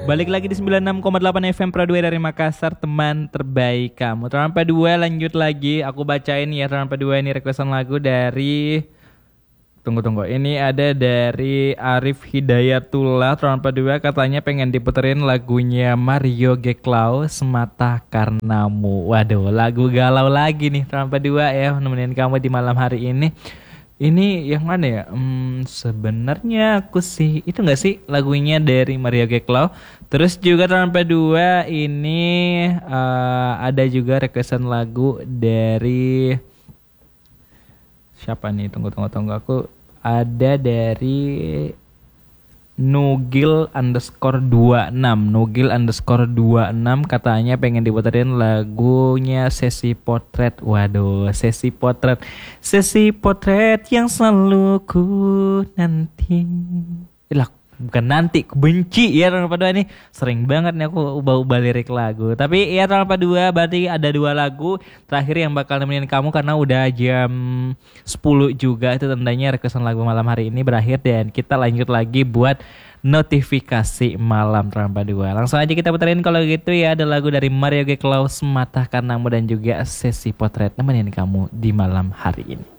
Balik lagi di 96,8 FM Pradua dari Makassar, teman terbaik kamu. Teman P2 lanjut lagi. Aku bacain ya teman P2 ini requestan lagu dari Tunggu. Ini ada dari Arif Hidayatullah. Teman P2 katanya pengen diputerin lagunya Mario Geklau, Semata Karenamu. Waduh, lagu galau lagi nih teman P2 ya, nemenin kamu di malam hari ini. Ini yang mana ya? Sebenarnya aku sih itu nggak sih lagunya dari Mario Geklau. Terus juga tanpa dua ini ada juga requestan lagu dari siapa nih? Tunggu. Aku ada dari Nugil_26 katanya pengen diputerin lagunya Sesi Potret. Waduh, Sesi Potret yang selalu ku nanti. Lah, bukan nanti, ku benci ya Tanpa Dua ini. Sering banget nih aku ubah-ubah lirik lagu. Tapi ya Tanpa Dua berarti ada 2 lagu terakhir yang bakal nemenin kamu karena udah jam 10 juga. Itu tandanya requestan lagu malam hari ini berakhir dan kita lanjut lagi buat notifikasi malam Tanpa Dua. Langsung aja kita puterin kalau gitu ya. Ada lagu dari Mario Geklau, Semata Karenamu dan juga Sesi Potret nemenin kamu di malam hari ini.